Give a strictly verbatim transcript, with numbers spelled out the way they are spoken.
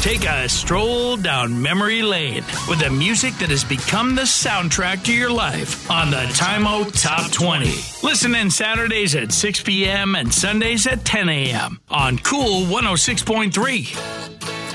take a stroll down memory lane with the music that has become the soundtrack to your life on the Time Out Top twenty. Listen in Saturdays at six p.m. and Sundays at ten a.m. on Cool one oh six point three.